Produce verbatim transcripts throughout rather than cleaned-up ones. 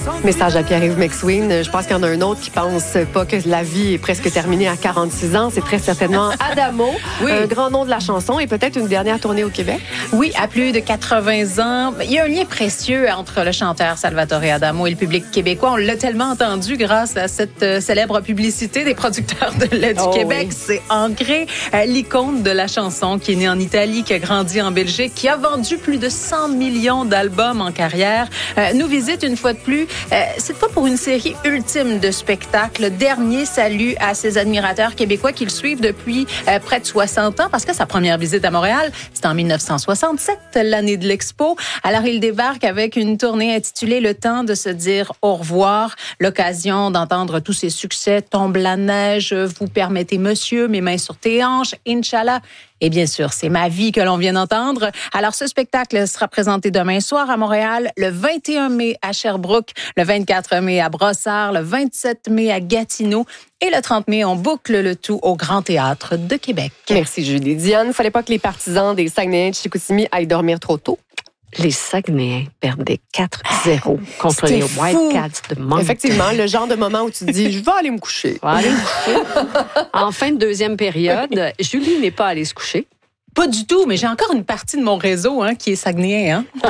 Message à Pierre-Yves McSween. Je pense qu'il y en a un autre qui pense pas que la vie est presque terminée à quarante-six ans. C'est très certainement Adamo, oui. Un grand nom de la chanson et peut-être une dernière tournée au Québec. Oui, à plus de quatre-vingts ans. Il y a un lien précieux entre le chanteur Salvatore Adamo et le public québécois. On l'a tellement entendu grâce à cette euh, célèbre publicité des producteurs de lait du oh, Québec. Oui. C'est ancré. Euh, l'icône de la chanson qui est née en Italie, qui a grandi en Belgique, qui a vendu plus de cent millions d'albums en carrière, euh, nous visite une fois de plus. Euh, cette fois pour une série ultime de spectacles. Dernier salut à ses admirateurs québécois qui le suivent depuis euh, près de soixante ans, parce que sa première visite à Montréal, c'était en dix-neuf cent soixante-sept, l'année de l'Expo. Alors, il débarque avec une tournée intitulée « Le temps de se dire au revoir ». L'occasion d'entendre tous ses succès. « Tombe la neige »,« Vous permettez monsieur »,« Mes mains sur tes hanches »,« Inch'Allah ». Et bien sûr, c'est ma vie que l'on vient d'entendre. Alors, ce spectacle sera présenté demain soir à Montréal, le vingt et un mai à Sherbrooke, le vingt-quatre mai à Brossard, le vingt-sept mai à Gatineau et le trente mai, on boucle le tout au Grand Théâtre de Québec. Merci Julie. Diane, il ne fallait pas que les partisans des Saguenayens de Chicoutimi aillent dormir trop tôt. Les Saguenayens perdaient quatre zéro contre C'était les Wildcats de Moncton. Effectivement, le genre de moment où tu te dis « je vais aller me coucher ». Je vais aller me coucher. En fin de deuxième période, Julie n'est pas allée se coucher. Pas du tout, mais j'ai encore une partie de mon réseau hein, qui est saguenayen. Hein?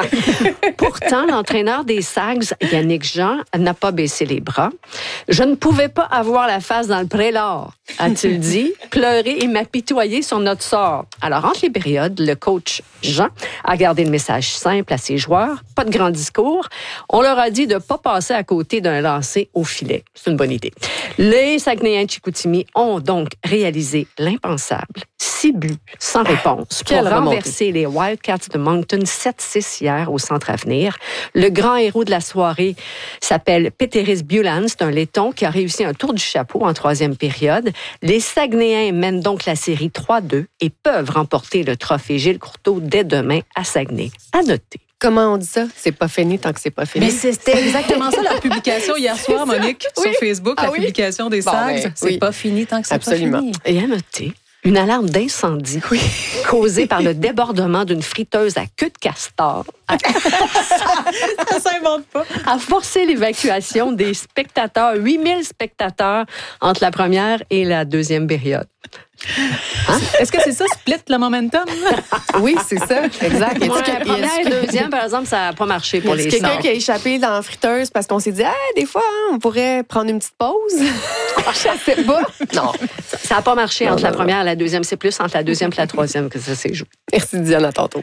Pourtant, l'entraîneur des Sags, Yannick Jean, n'a pas baissé les bras. « Je ne pouvais pas avoir la face dans le prélord », a-t-il dit, pleurer et m'apitoyer sur notre sort. Alors, entre les périodes, le coach Jean a gardé le message simple à ses joueurs, pas de grand discours. On leur a dit de ne pas passer à côté d'un lancer au filet. C'est une bonne idée. Les Saguenayens de Chicoutimi ont donc réalisé l'impensable. Six buts sans réponse pour Quelle renverser remontée. Les Wildcats de Moncton sept six hier au Centre Avenir. Le grand héros de la soirée s'appelle Peteris Bulan. C'est un laiton qui a réussi un tour du chapeau en troisième période. Les Saguenayens mènent donc la série trois deux et peuvent remporter le trophée Gilles Courteau dès demain à Saguenay. À noter. Comment on dit ça? C'est pas fini tant que c'est pas fini. Mais c'était exactement ça, la publication hier soir, Monique, oui. sur Facebook, ah, la oui? publication des bon, Sags. Ben, c'est oui. pas fini tant que c'est Absolument. pas fini. Et à noter, une alarme d'incendie oui. causée par le débordement d'une friteuse à queue de castor a... ça s'invente pas. a forcé l'évacuation des spectateurs, huit mille spectateurs, entre la première et la deuxième période. Hein? Est-ce que c'est ça, split le momentum? Oui, c'est ça, exact. Ouais, la première et la deuxième, par exemple, ça n'a pas marché pour les quelqu'un qui a échappé dans la friteuse parce qu'on s'est dit, ah, des fois, hein, on pourrait prendre une petite pause. Je sais pas. Non. Ça n'a pas marché non, entre non, la première et la deuxième. C'est plus entre la deuxième et la troisième que ça s'est joué. Merci, Diane. À tantôt.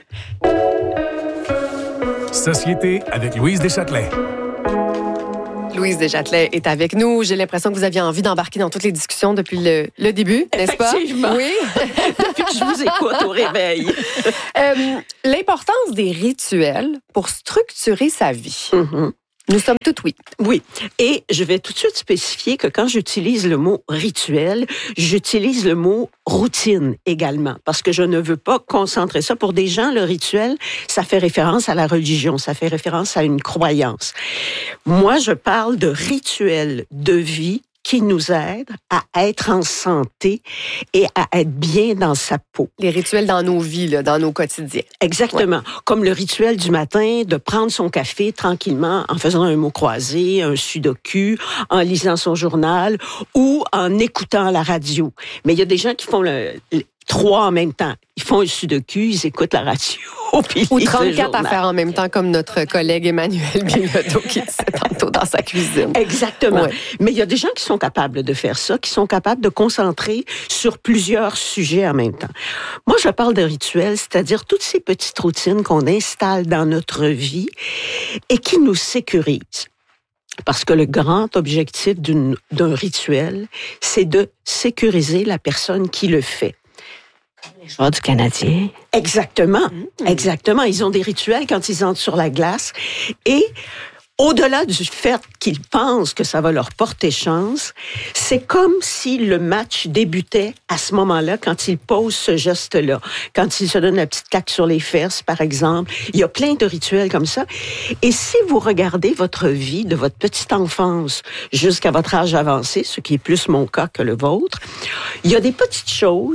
Société avec Louise Deschâtelet. Louise Deschâtelet est avec nous. J'ai l'impression que vous aviez envie d'embarquer dans toutes les discussions depuis le, le début, n'est-ce pas? Effectivement. Oui. Depuis que je vous écoute au réveil. euh, l'importance des rituels pour structurer sa vie. Mm-hmm. Nous sommes toutes oui. Oui. Et je vais tout de suite spécifier que quand j'utilise le mot rituel, j'utilise le mot routine également. Parce que je ne veux pas concentrer ça. Pour des gens, le rituel, ça fait référence à la religion. Ça fait référence à une croyance. Moi, je parle de rituel de vie qui nous aide à être en santé et à être bien dans sa peau. Les rituels dans nos vies, là, dans nos quotidiens. Exactement. Ouais. Comme le rituel du matin, de prendre son café tranquillement en faisant un mot croisé, un sudoku, en lisant son journal ou en écoutant la radio. Mais il y a des gens qui font le... le trois en même temps. Ils font un sudoku, ils écoutent la radio. Puis ou trente-quatre à faire en même temps, comme notre collègue Emmanuel Bilodeau qui disait tantôt dans sa cuisine. Exactement. Ouais. Mais il y a des gens qui sont capables de faire ça, qui sont capables de concentrer sur plusieurs sujets en même temps. Moi, je parle de rituels, c'est-à-dire toutes ces petites routines qu'on installe dans notre vie et qui nous sécurisent. Parce que le grand objectif d'une, d'un rituel, c'est de sécuriser la personne qui le fait. Les joueurs du Canadien. Exactement, mmh. exactement. Ils ont des rituels quand ils entrent sur la glace. Et au-delà du fait qu'ils pensent que ça va leur porter chance, c'est comme si le match débutait à ce moment-là, quand ils posent ce geste-là. Quand ils se donnent la petite claque sur les fesses, par exemple. Il y a plein de rituels comme ça. Et si vous regardez votre vie de votre petite enfance jusqu'à votre âge avancé, ce qui est plus mon cas que le vôtre, il y a des petites choses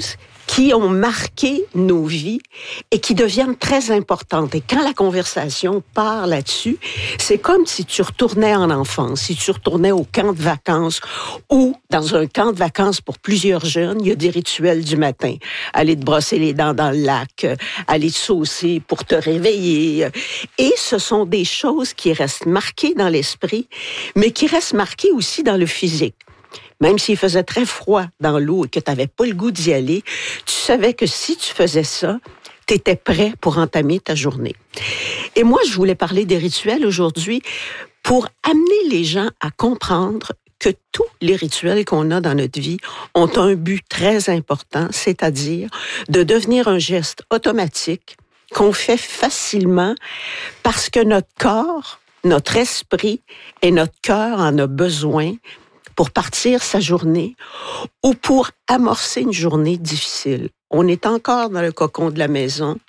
qui ont marqué nos vies et qui deviennent très importantes. Et quand la conversation part là-dessus, c'est comme si tu retournais en enfance, si tu retournais au camp de vacances ou dans un camp de vacances pour plusieurs jeunes, il y a des rituels du matin. Aller te brosser les dents dans le lac, aller te saucer pour te réveiller. Et ce sont des choses qui restent marquées dans l'esprit, mais qui restent marquées aussi dans le physique. Même s'il faisait très froid dans l'eau et que tu n'avais pas le goût d'y aller, tu savais que si tu faisais ça, tu étais prêt pour entamer ta journée. Et moi, je voulais parler des rituels aujourd'hui pour amener les gens à comprendre que tous les rituels qu'on a dans notre vie ont un but très important, c'est-à-dire de devenir un geste automatique qu'on fait facilement parce que notre corps, notre esprit et notre cœur en a besoin pour partir sa journée ou pour amorcer une journée difficile. On est encore dans le cocon de la maison.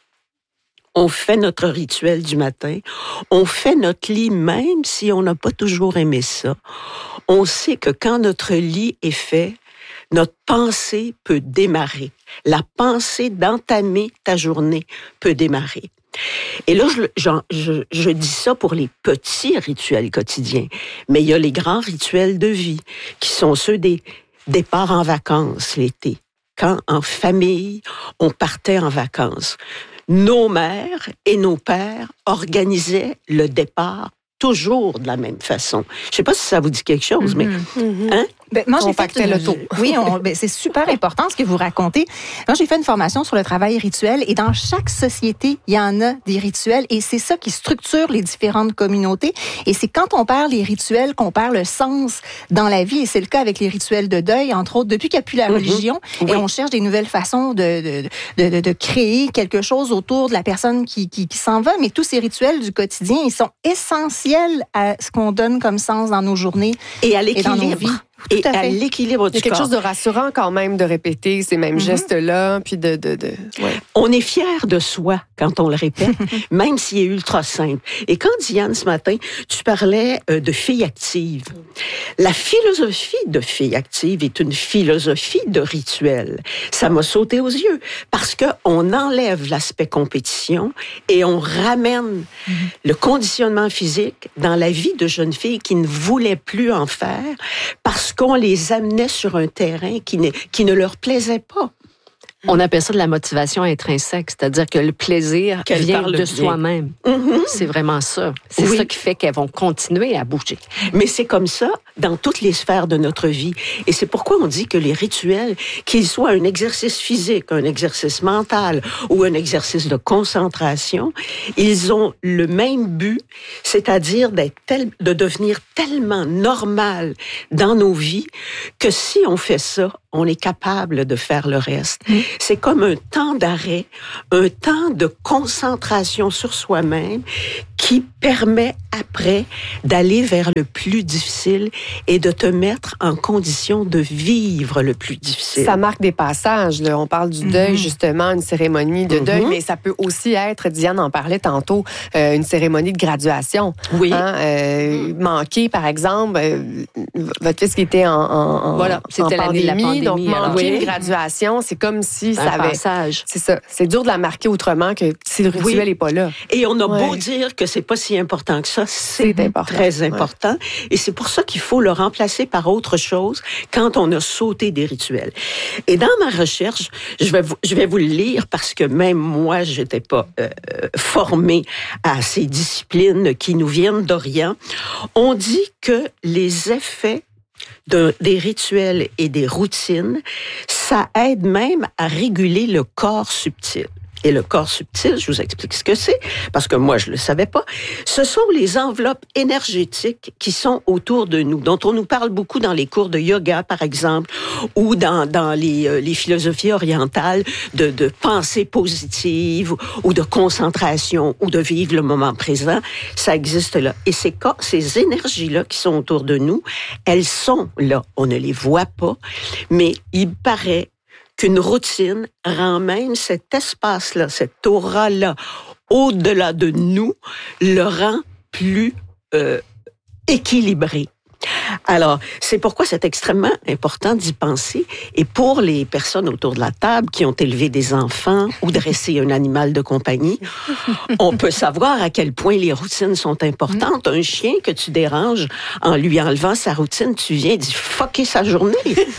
On fait notre rituel du matin. On fait notre lit même si on n'a pas toujours aimé ça. On sait que quand notre lit est fait, notre pensée peut démarrer. La pensée d'entamer ta journée peut démarrer. Et là, je, je, je, je dis ça pour les petits rituels quotidiens, mais il y a les grands rituels de vie, qui sont ceux des départs en vacances l'été. Quand, en famille, on partait en vacances, nos mères et nos pères organisaient le départ toujours de la même façon. Je ne sais pas si ça vous dit quelque chose, mm-hmm. mais... Hein? Ben, moi, j'ai fait une... l'auto. Oui, on... ben, c'est super important ce que vous racontez. Moi, j'ai fait une formation sur le travail rituel et dans chaque société, il y en a des rituels et c'est ça qui structure les différentes communautés. Et c'est quand on perd les rituels qu'on perd le sens dans la vie et c'est le cas avec les rituels de deuil, entre autres, depuis qu'il n'y a plus la religion mm-hmm. oui. et on cherche des nouvelles façons de, de, de, de, de créer quelque chose autour de la personne qui, qui, qui s'en va. Mais tous ces rituels du quotidien, ils sont essentiels à ce qu'on donne comme sens dans nos journées et à l'équilibre. Et dans nos vies. Tout et à, à l'équilibre du corps. Il y a quelque chose de rassurant quand même de répéter ces mêmes mm-hmm. gestes-là, puis de... de, de ouais. On est fier de soi quand on le répète, même s'il est ultra simple. Et quand, Diane, ce matin, tu parlais euh, de filles actives, la philosophie de filles actives est une philosophie de rituel. Ça m'a sauté aux yeux, parce qu'on enlève l'aspect compétition et on ramène mm-hmm. le conditionnement physique dans la vie de jeunes filles qui ne voulaient plus en faire, parce qu'on les amenait sur un terrain qui ne, qui ne leur plaisait pas. On appelle ça de la motivation intrinsèque, c'est-à-dire que le plaisir Qu'elle vient de bien. soi-même. Mm-hmm. C'est vraiment ça. C'est oui. ça qui fait qu'elles vont continuer à bouger. Mais c'est comme ça dans toutes les sphères de notre vie. Et c'est pourquoi on dit que les rituels, qu'ils soient un exercice physique, un exercice mental ou un exercice de concentration, ils ont le même but, c'est-à-dire d'être tel, de devenir tellement normal dans nos vies que si on fait ça, on est capable de faire le reste. Mmh. C'est comme un temps d'arrêt, un temps de concentration sur soi-même qui permet après d'aller vers le plus difficile et de te mettre en condition de vivre le plus difficile. Ça marque des passages. Là. On parle du deuil, mmh. justement, une cérémonie de mmh. deuil, mais ça peut aussi être, Diane en parlait tantôt, euh, une cérémonie de graduation. Oui. Hein, euh, manquer, par exemple, euh, votre fils qui était en, en, voilà, c'était en pandémie, l'année de la pandémie, donc manquer oui. une graduation, c'est comme si un ça avait... passage. C'est ça. C'est dur de la marquer autrement que si le rituel n'est oui. pas là. Et on a ouais. beau dire que c'est pas si important que ça, c'est, c'est important. très important. Ouais. Et c'est pour ça qu'il faut le remplacer par autre chose quand on a sauté des rituels. Et dans ma recherche, je vais vous, je vais vous le lire parce que même moi, j'étais pas euh, formée à ces disciplines qui nous viennent d'Orient. On dit que les effets de, des rituels et des routines, ça aide même à réguler le corps subtil. Et le corps subtil, je vous explique ce que c'est, parce que moi, je le savais pas. Ce sont les enveloppes énergétiques qui sont autour de nous, dont on nous parle beaucoup dans les cours de yoga, par exemple, ou dans, dans les, euh, les philosophies orientales de, de pensée positive, ou de concentration, ou de vivre le moment présent. Ça existe là. Et ces, corps, ces énergies-là qui sont autour de nous, elles sont là. On ne les voit pas, mais il paraît qu'une routine rend même cet espace-là, cette aura-là, au-delà de nous, le rend plus euh, équilibré. Alors, c'est pourquoi c'est extrêmement important d'y penser. Et pour les personnes autour de la table qui ont élevé des enfants ou dressé un animal de compagnie, on peut savoir à quel point les routines sont importantes. Un chien que tu déranges en lui enlevant sa routine, tu viens d'y fucker sa journée.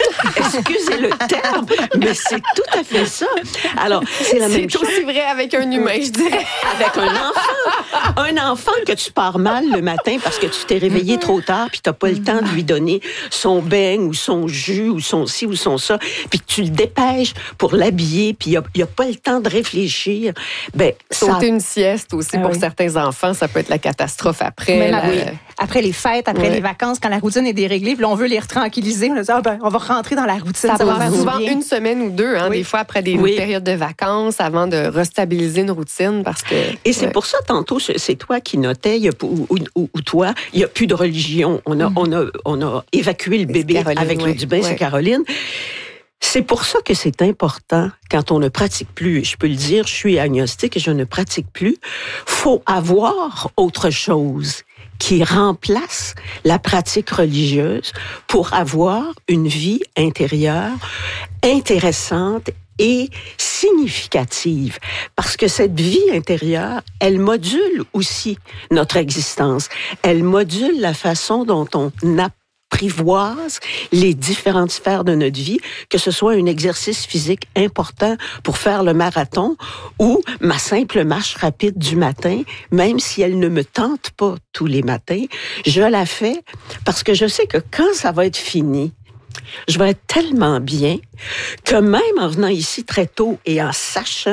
Excusez le terme, mais c'est tout à fait ça. Alors, c'est la même chose. C'est aussi vrai avec un humain, je dirais. Avec un enfant. Un enfant que tu pars mal le matin parce que tu t'es réveillé trop tard puis t'as pas le temps de lui donner son beigne ou son jus ou son ci ou son ça, puis tu le dépêches pour l'habiller puis il n'y a, a pas le temps de réfléchir. Ben, Sauter ça... une sieste aussi ah, pour oui. certains enfants, ça peut être la catastrophe après. Même la... après, après les fêtes, après ouais. les vacances, quand la routine est déréglée, puis là, on veut les retranquiliser, on va dire, ah, ben, on va rentrer dans la routine. Ça, ça va prend faire souvent du bien. une semaine ou deux, hein, Oui. des fois après des Oui. périodes de vacances, avant de restabiliser une routine, parce que... Et c'est ouais. pour ça, tantôt, c'est toi qui notais, il y a, ou, ou, ou toi, il n'y a plus de religion. On a, mm. on a, on a évacué le bébé Caroline, avec ouais. l'eau du bain, ouais. c'est Caroline. C'est pour ça que c'est important, quand on ne pratique plus, je peux le dire, je suis agnostique et je ne pratique plus, faut avoir autre chose qui remplace la pratique religieuse pour avoir une vie intérieure intéressante et significative. Parce que cette vie intérieure, elle module aussi notre existence. Elle module la façon dont on apprivoise les différentes sphères de notre vie, que ce soit un exercice physique important pour faire le marathon ou ma simple marche rapide du matin, même si elle ne me tente pas tous les matins, je la fais parce que je sais que quand ça va être fini, je vais être tellement bien que même en venant ici très tôt et en sachant,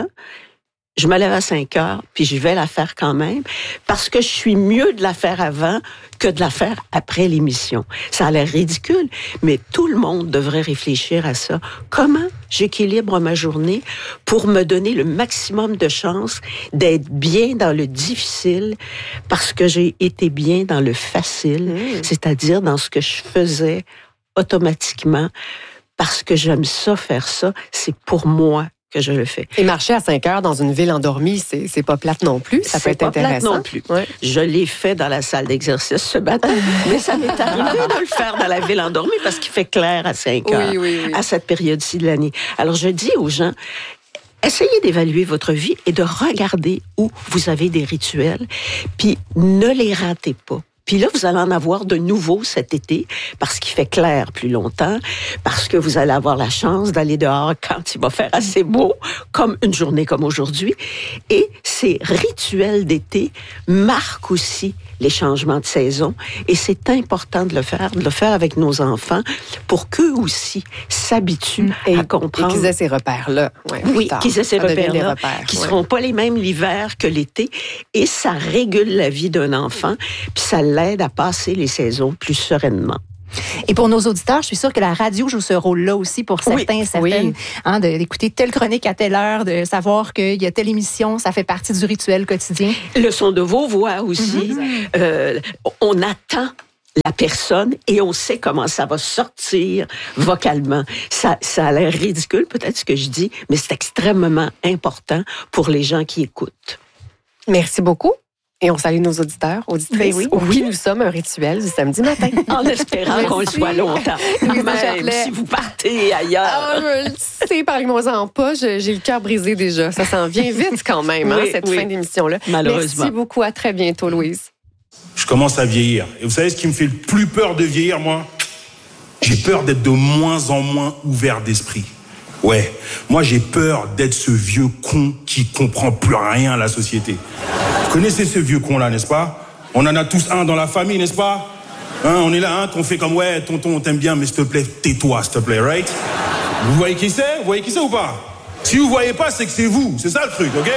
je me lève à cinq heures, puis je vais la faire quand même, parce que je suis mieux de la faire avant que de la faire après l'émission. Ça a l'air ridicule, mais tout le monde devrait réfléchir à ça. Comment j'équilibre ma journée pour me donner le maximum de chances d'être bien dans le difficile, parce que j'ai été bien dans le facile, mmh. c'est-à-dire dans ce que je faisais automatiquement, parce que j'aime ça, faire ça, c'est pour moi que je le fais. Et marcher à cinq heures dans une ville endormie, c'est, c'est pas plate non plus. Ça peut être pas plate intéressant. non plus. Ouais. Je l'ai fait dans la salle d'exercice ce matin, mais ça m'est arrivé de le faire dans la ville endormie parce qu'il fait clair à cinq heures, oui, oui, oui. à cette période-ci de l'année. Alors, je dis aux gens, essayez d'évaluer votre vie et de regarder où vous avez des rituels, puis ne les ratez pas. Puis là, vous allez en avoir de nouveaux cet été parce qu'il fait clair plus longtemps, parce que vous allez avoir la chance d'aller dehors quand il va faire assez beau, comme une journée comme aujourd'hui. Et ces rituels d'été marquent aussi les changements de saison. Et c'est important de le faire, de le faire avec nos enfants pour qu'eux aussi s'habituent et, à comprendre. Et qu'ils aient ces repères-là. Ouais, oui, qu'ils aient ces repères-là, repères, qui ne ouais. seront pas les mêmes l'hiver que l'été. Et ça régule la vie d'un enfant, puis ça l'aide à passer les saisons plus sereinement. Et pour nos auditeurs, je suis sûre que la radio joue ce rôle-là aussi pour certains, oui, certaines, oui. hein, de, d'écouter telle chronique à telle heure, de savoir qu'il y a telle émission, ça fait partie du rituel quotidien. Le son de vos voix aussi. Mm-hmm. Euh, on attend la personne et on sait comment ça va sortir vocalement. Ça, ça a l'air ridicule, peut-être ce que je dis, mais c'est extrêmement important pour les gens qui écoutent. Merci beaucoup. Et on salue nos auditeurs, auditrices. Ben oui. oui, nous sommes un rituel du samedi matin. En espérant qu'on le soit longtemps. Louise Même Deschâtelet. si vous partez ailleurs. Ah, je le sais, parlez-moi-en pas. Je- j'ai le cœur brisé déjà. Ça s'en vient vite quand même, hein, Oui, cette oui. fin d'émission-là. Malheureusement. Merci beaucoup. À très bientôt, Louise. Je commence à vieillir. Et vous savez ce qui me fait le plus peur de vieillir, moi? J'ai peur d'être de moins en moins ouvert d'esprit. Ouais, moi j'ai peur d'être ce vieux con qui comprend plus rien à la société. Vous connaissez ce vieux con-là, n'est-ce pas? On en a tous un dans la famille, n'est-ce pas? Hein, on est là, hein, qu'on fait comme, ouais, tonton, on t'aime bien, mais s'il te plaît, tais-toi, s'il te plaît, right? Vous voyez qui c'est? Vous voyez qui c'est ou pas? Si vous voyez pas, c'est que c'est vous. C'est ça le truc, OK?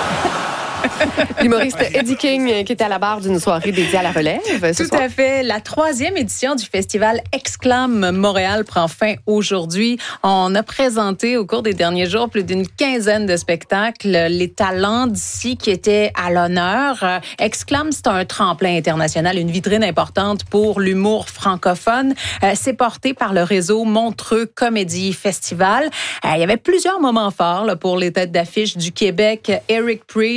L'humoriste Eddie King qui était à la barre d'une soirée dédiée à la relève. Ce Tout soir. à fait. La troisième édition du festival Exclame Montréal prend fin aujourd'hui. On a présenté au cours des derniers jours plus d'une quinzaine de spectacles. Les talents d'ici qui étaient à l'honneur. Euh, Exclame, c'est un tremplin international, une vitrine importante pour l'humour francophone. Euh, c'est porté par le réseau Montreux Comédie Festival. Euh, il y avait plusieurs moments forts là, pour les têtes d'affiche du Québec. Eric Preach avec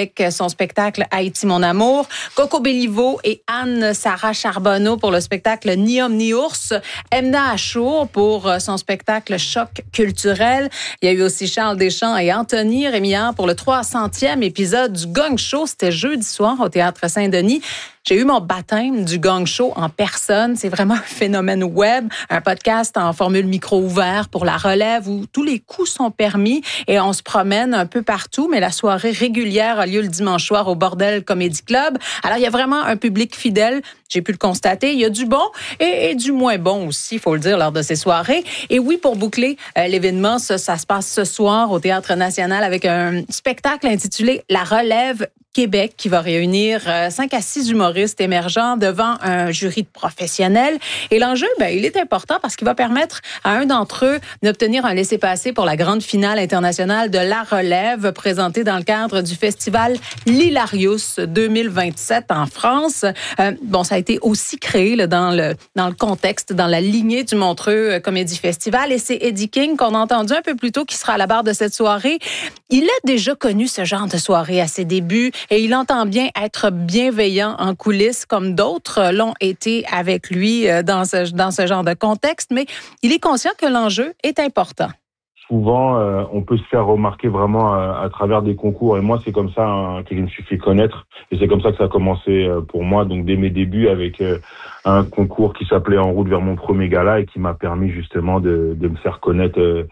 avec son spectacle Haïti, mon amour. Coco Béliveau et Anne-Sarah Charbonneau pour le spectacle Ni homme ni ours. Emna Achour pour son spectacle Choc culturel. Il y a eu aussi Charles Deschamps et Anthony Rémillard pour le trois centième épisode du Gong Show. C'était jeudi soir au Théâtre Saint-Denis. J'ai eu mon baptême du Gong Show en personne. C'est vraiment un phénomène web, un podcast en formule micro ouvert pour la relève où tous les coups sont permis et on se promène un peu partout. Mais la soirée régulière a lieu le dimanche soir au Bordel Comedy Club. Alors, il y a vraiment un public fidèle. J'ai pu le constater. Il y a du bon et, et du moins bon aussi, il faut le dire, lors de ces soirées. Et oui, pour boucler euh, l'événement, ça, ça se passe ce soir au Théâtre National avec un spectacle intitulé La Relève Québec qui va réunir cinq à six humoristes émergents devant un jury de professionnels. Et l'enjeu, ben, il est important parce qu'il va permettre à un d'entre eux d'obtenir un laissez-passer pour la grande finale internationale de La Relève présentée dans le cadre du festival L'Hilarius deux mille vingt-sept en France. Euh, bon, ça a été aussi créé là, dans le dans le contexte, dans la lignée du Montreux Comedy Festival. Et c'est Eddie King qu'on a entendu un peu plus tôt qui sera à la barre de cette soirée. Il a déjà connu ce genre de soirée à ses débuts. Et il entend bien être bienveillant en coulisses, comme d'autres l'ont été avec lui dans ce, dans ce genre de contexte, mais il est conscient que l'enjeu est important. Souvent, euh, on peut se faire remarquer vraiment à, à travers des concours. Et moi, c'est comme ça hein, que je me suis fait connaître. Et c'est comme ça que ça a commencé euh, pour moi. Donc, dès mes débuts, avec euh, un concours qui s'appelait En route vers mon premier gala et qui m'a permis justement de, de me faire connaître euh,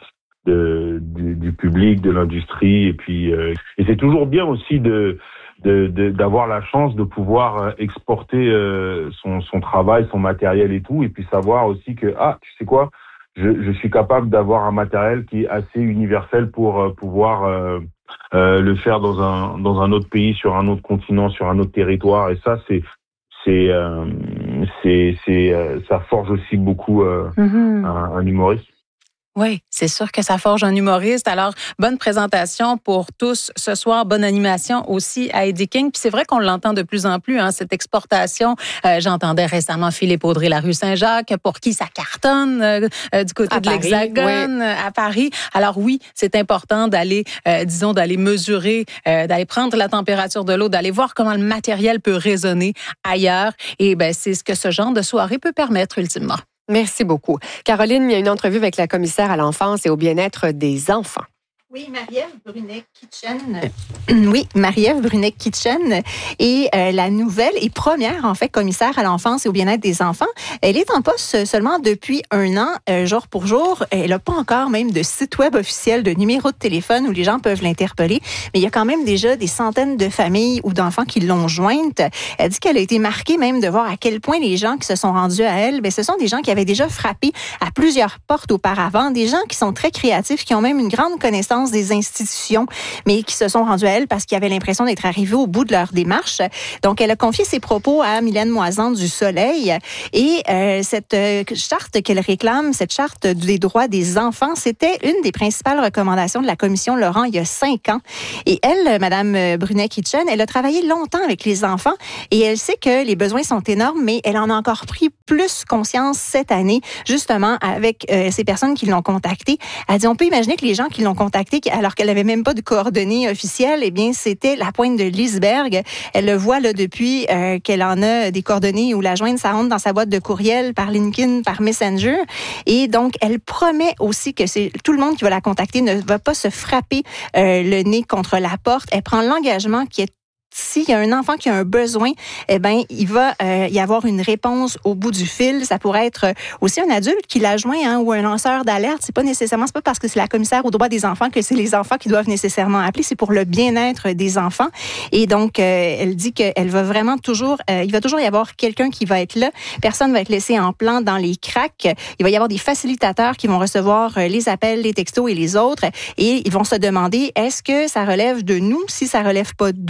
de, du, du public, de l'industrie. Et puis, euh, et c'est toujours bien aussi de De, de, d'avoir la chance de pouvoir exporter euh, son, son travail, son matériel et tout, et puis savoir aussi que, ah, tu sais quoi, je, je suis capable d'avoir un matériel qui est assez universel pour euh, pouvoir euh, euh, le faire dans un dans un autre pays, sur un autre continent, sur un autre territoire, et ça, c'est c'est euh, c'est, c'est euh, ça forge aussi beaucoup euh, mm-hmm. un, un humoriste. Oui, c'est sûr que ça forge un humoriste. Alors, bonne présentation pour tous ce soir. Bonne animation aussi à Eddie King. Puis c'est vrai qu'on l'entend de plus en plus, hein, cette exportation. Euh, j'entendais récemment Philippe Audrey, la rue Saint-Jacques, pour qui ça cartonne euh, euh, du côté à de Paris, l'Hexagone, oui. à Paris. Alors oui, c'est important d'aller, euh, disons, d'aller mesurer, euh, d'aller prendre la température de l'eau, d'aller voir comment le matériel peut résonner ailleurs. Et ben c'est ce que ce genre de soirée peut permettre ultimement. Merci beaucoup. Caroline, il y a une entrevue avec la commissaire à l'enfance et au bien-être des enfants. Oui, Marie-Ève Brunet-Kitchen. Oui, Marie-Ève Brunet-Kitchen est euh, la nouvelle et première, en fait, commissaire à l'enfance et au bien-être des enfants. Elle est en poste seulement depuis un an, euh, jour pour jour. Elle n'a pas encore même de site web officiel, de numéro de téléphone où les gens peuvent l'interpeller. Mais il y a quand même déjà des centaines de familles ou d'enfants qui l'ont jointe. Elle dit qu'elle a été marquée même de voir à quel point les gens qui se sont rendus à elle, bien, ce sont des gens qui avaient déjà frappé à plusieurs portes auparavant, des gens qui sont très créatifs, qui ont même une grande connaissance des institutions, mais qui se sont rendus à elle parce qu'ils avaient l'impression d'être arrivés au bout de leur démarche. Donc, elle a confié ses propos à Mylène Moisan du Soleil. Et euh, cette euh, charte qu'elle réclame, cette charte des droits des enfants, c'était une des principales recommandations de la commission Laurent il y a cinq ans. Et elle, Madame Brunet-Kitchen, elle a travaillé longtemps avec les enfants et elle sait que les besoins sont énormes, mais elle en a encore pris plus conscience cette année, justement, avec euh, ces personnes qui l'ont contactée. Elle dit, on peut imaginer que les gens qui l'ont contactée, alors qu'elle n'avait même pas de coordonnées officielles, eh bien, c'était la pointe de l'iceberg. Elle le voit là depuis euh, qu'elle en a des coordonnées où la joindre, ça rentre dans sa boîte de courriel par LinkedIn, par Messenger. Et donc, elle promet aussi que c'est tout le monde qui va la contacter ne va pas se frapper euh, le nez contre la porte. Elle prend l'engagement qui est s'il y a un enfant qui a un besoin, eh ben, il va euh, y avoir une réponse au bout du fil. Ça pourrait être aussi un adulte qui l'a joint, hein, ou un lanceur d'alerte. C'est pas nécessairement, c'est pas parce que c'est la commissaire aux droits des enfants que c'est les enfants qui doivent nécessairement appeler. C'est pour le bien-être des enfants. Et donc, euh, elle dit qu'elle va vraiment toujours, euh, il va toujours y avoir quelqu'un qui va être là. Personne va être laissé en plan dans les cracks. Il va y avoir des facilitateurs qui vont recevoir les appels, les textos et les autres. Et ils vont se demander, est-ce que ça relève de nous? Si ça relève pas d'eux, eh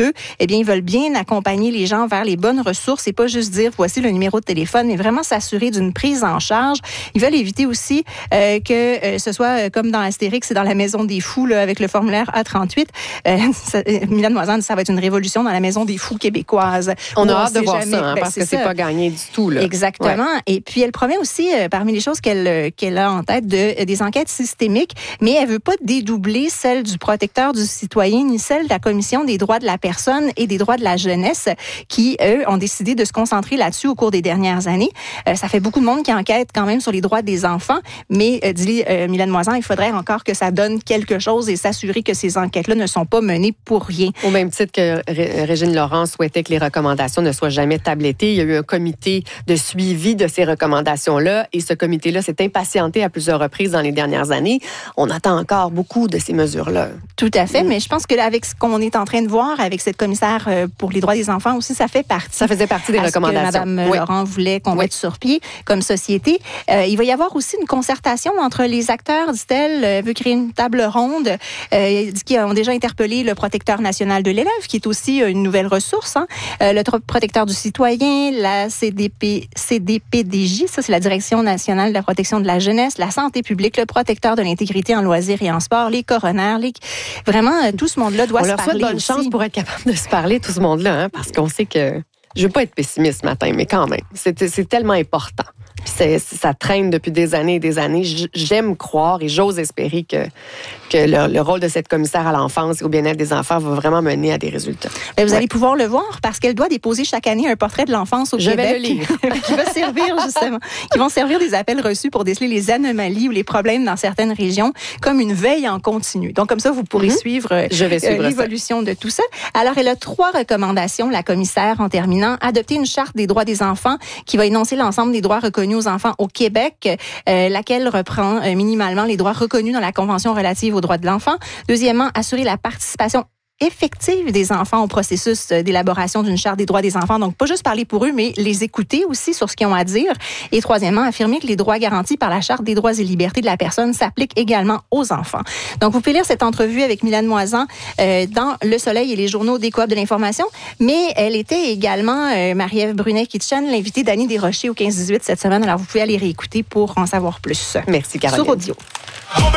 bien, ils veulent bien accompagner les gens vers les bonnes ressources et pas juste dire voici le numéro de téléphone, mais vraiment s'assurer d'une prise en charge. Ils veulent éviter aussi euh, que euh, ce soit euh, comme dans Astérix, c'est dans la Maison des Fous là, avec le formulaire A trente-huit. Euh, ça, Mylène Moisan dit ça va être une révolution dans la Maison des Fous québécoise. On a on hâte de voir jamais, ça, hein, ben, parce c'est que c'est ça. pas gagné du tout. Là. Exactement. Ouais. Et puis, elle promet aussi, euh, parmi les choses qu'elle qu'elle a en tête, de, des enquêtes systémiques, mais elle veut pas dédoubler celle du protecteur du citoyen ni celle de la Commission des droits de la personne et des droits de la jeunesse qui, eux, ont décidé de se concentrer là-dessus au cours des dernières années. Euh, ça fait beaucoup de monde qui enquête quand même sur les droits des enfants, mais, euh, dit euh, Mylène Moisan, il faudrait encore que ça donne quelque chose et s'assurer que ces enquêtes-là ne sont pas menées pour rien. Au même titre que Ré- Régine Laurent souhaitait que les recommandations ne soient jamais tablettées, il y a eu un comité de suivi de ces recommandations-là et ce comité-là s'est impatienté à plusieurs reprises dans les dernières années. On attend encore beaucoup de ces mesures-là. Tout à fait, mmh. mais je pense qu'avec ce qu'on est en train de voir avec cette commissaire pour les droits des enfants aussi, ça fait partie. Ça faisait partie des à recommandations. Ce que Mme oui. Laurent voulait qu'on oui. mette sur pied comme société. Euh, il va y avoir aussi une concertation entre les acteurs, dit-elle. Elle veut créer une table ronde euh, qui ont déjà interpellé le protecteur national de l'élève, qui est aussi une nouvelle ressource, hein. euh, le protecteur du citoyen, la C D P, C D P D J, ça c'est la Direction nationale de la protection de la jeunesse, la santé publique, le protecteur de l'intégrité en loisirs et en sport, les coronaires, les... vraiment tout ce monde-là doit on se leur parler souhaite bonne aussi. chance pour être capable de se parler, tout ce monde-là, hein, parce qu'on sait que je veux pas être pessimiste ce matin, mais quand même, c'est, c'est tellement important. Puis c'est, ça traîne depuis des années et des années. J'aime croire et j'ose espérer que, que le, le rôle de cette commissaire à l'enfance et au bien-être des enfants va vraiment mener à des résultats. Mais vous ouais. allez pouvoir le voir parce qu'elle doit déposer chaque année un portrait de l'enfance au Je Québec. Je vais le lire. qui va servir justement, qui vont servir des appels reçus pour déceler les anomalies ou les problèmes dans certaines régions comme une veille en continu. Donc comme ça, vous pourrez mm-hmm. suivre, Je vais suivre euh, l'évolution ça. de tout ça. Alors elle a trois recommandations, la commissaire, en terminant. Adopter une charte des droits des enfants qui va énoncer l'ensemble des droits reconnus aux enfants au Québec. Euh, laquelle reprend euh, minimalement les droits reconnus dans la Convention relative aux droits de l'enfant. Deuxièmement, assurer la participation effective des enfants au processus d'élaboration d'une charte des droits des enfants. Donc, pas juste parler pour eux, mais les écouter aussi sur ce qu'ils ont à dire. Et troisièmement, affirmer que les droits garantis par la charte des droits et libertés de la personne s'appliquent également aux enfants. Donc, vous pouvez lire cette entrevue avec Mylène Moisan euh, dans Le Soleil et les journaux des Coop de l'information. Mais elle était également, euh, Marie-Ève Brunet-Kitchen, l'invitée d'Annie Desrochers au quinze dix-huit cette semaine. Alors, vous pouvez aller réécouter pour en savoir plus. Merci, Caroline. Sur audio.